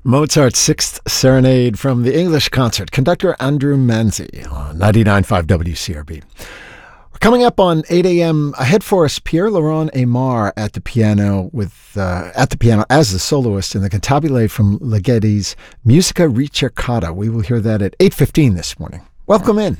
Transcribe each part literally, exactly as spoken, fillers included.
Mozart's Sixth Serenade from the English Concert, conductor Andrew Manzi on ninety-nine point five W C R B. We're coming up on eight a.m. Ahead for us, Pierre-Laurent Aimard at the piano with uh, at the piano as the soloist in the Cantabile from Ligeti's Musica Ricercata. We will hear that at eight fifteen this morning. Welcome in.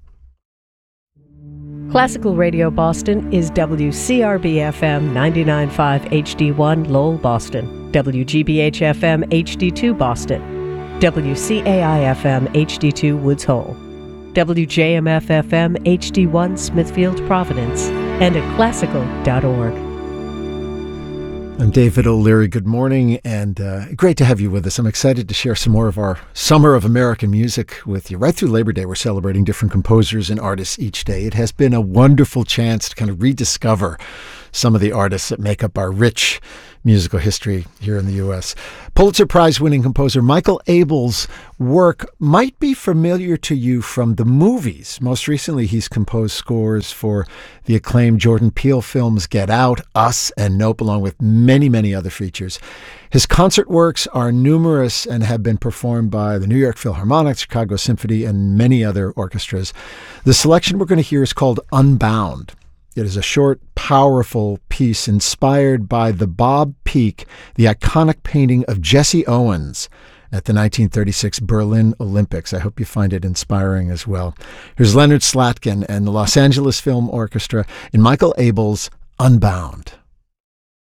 Classical Radio Boston is W C R B F M ninety-nine point five H D one Lowell, Boston, W G B H F M H D two Boston, W C A I F M H D two Woods Hole, W J M F F M H D one Smithfield, Providence, and at classical dot org. I'm David O'Leary. Good morning, and uh, great to have you with us. I'm excited to share some more of our Summer of American Music with you. Right through Labor Day, we're celebrating different composers and artists each day. It has been a wonderful chance to kind of rediscover some of the artists that make up our rich musical history here in the U S. Pulitzer Prize-winning composer Michael Abels' work might be familiar to you from the movies. Most recently, he's composed scores for the acclaimed Jordan Peele films Get Out, Us, and Nope, along with many, many other features. His concert works are numerous and have been performed by the New York Philharmonic, Chicago Symphony, and many other orchestras. The selection we're going to hear is called Unbound. It is a short, powerful piece inspired by the Bob Peak, the iconic painting of Jesse Owens at the nineteen thirty-six Berlin Olympics. I hope you find it inspiring as well. Here's Leonard Slatkin and the Los Angeles Film Orchestra in Michael Abels' Unbound.